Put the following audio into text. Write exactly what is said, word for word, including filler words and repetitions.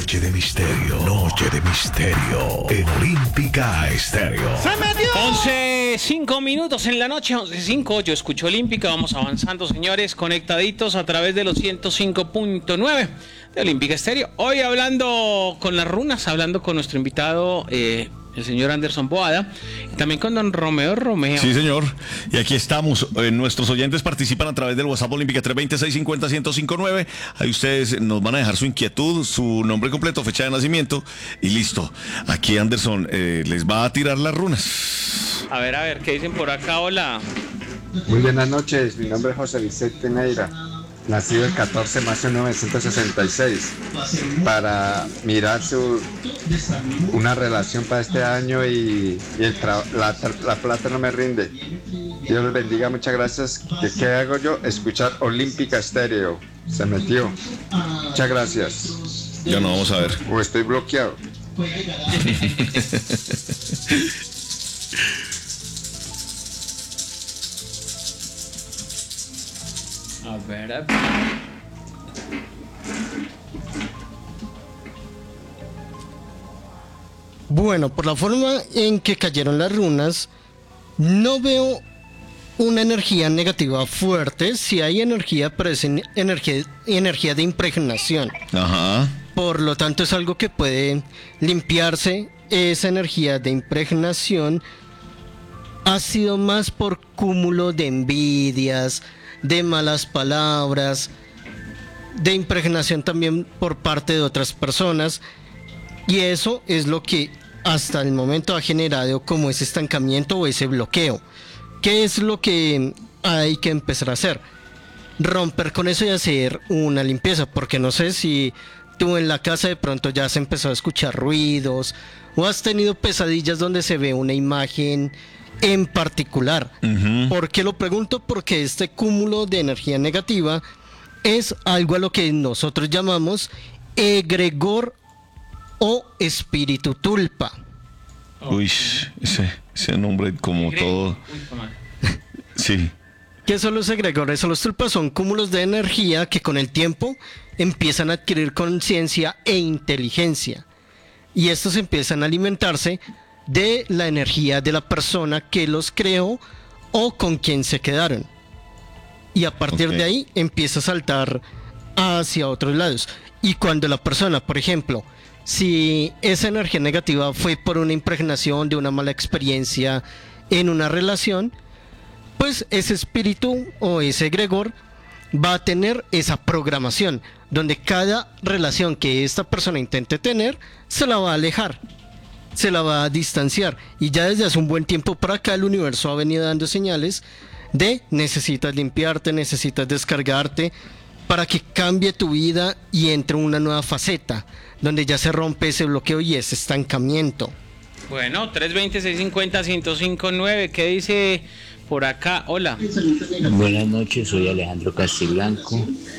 Noche de misterio, noche de misterio en Olímpica Estéreo. ¡Se metió! once, cinco minutos en la noche, once, cinco, yo escucho Olímpica, vamos avanzando, señores, conectaditos a través de los ciento cinco punto nueve de Olímpica Estéreo. Hoy hablando con las runas, hablando con nuestro invitado, eh, el señor Anderson Boada, y también con don Romeo Romeo. Sí, señor. Y aquí estamos. Eh, nuestros oyentes participan a través del WhatsApp Olímpica tres dos cero, seis cinco cero, uno cero cinco nueve. Ahí ustedes nos van a dejar su inquietud, su nombre completo, fecha de nacimiento y listo. Aquí Anderson eh, les va a tirar las runas. A ver, a ver, ¿qué dicen por acá? Hola. Muy buenas noches, mi nombre es José Vicente Neira, nacido el catorce de marzo de mil novecientos sesenta y seis, para mirar su, una relación para este año y, y el tra- la, la plata no me rinde. Dios les bendiga, muchas gracias. ¿Qué, qué hago yo? Escuchar Olímpica Estéreo. Se metió. Muchas gracias. Ya no, vamos a ver. O estoy bloqueado. A ver, a ver. Bueno, por la forma en que cayeron las runas, no veo una energía negativa fuerte. Si hay energía, pero es en- energía, energía de impregnación. Ajá. Por lo tanto, es algo que puede limpiarse. Esa energía de impregnación ha sido más por cúmulo de envidias, de malas palabras, de impregnación también por parte de otras personas. Y eso es lo que hasta el momento ha generado como ese estancamiento o ese bloqueo. ¿Qué es lo que hay que empezar a hacer? Romper con eso y hacer una limpieza, porque no sé si tú en la casa de pronto ya has empezado a escuchar ruidos o has tenido pesadillas donde se ve una imagen en particular. Uh-huh. ¿Por qué lo pregunto? Porque este cúmulo de energía negativa es algo a lo que nosotros llamamos egregor o espíritu tulpa. Uy, ese, ese nombre como todo. Sí. ¿Qué son los egregores o los tulpas? Son cúmulos de energía que con el tiempo empiezan a adquirir conciencia e inteligencia. Y estos empiezan a alimentarse de la energía de la persona que los creó o con quien se quedaron. Y a partir Ok. de ahí empieza a saltar hacia otros lados. Y cuando la persona, por ejemplo, si esa energía negativa fue por una impregnación de una mala experiencia en una relación, pues ese espíritu o ese egregor va a tener esa programación, donde cada relación que esta persona intente tener, se la va a alejar, se la va a distanciar. Y ya desde hace un buen tiempo para acá el universo ha venido dando señales de necesitas limpiarte, necesitas descargarte, para que cambie tu vida y entre una nueva faceta, donde ya se rompe ese bloqueo y ese estancamiento. Bueno, tres dos cero, seis cinco cero, uno cero cinco nueve, ¿qué dice por acá? Hola. Buenas noches, soy Alejandro Castiblanco.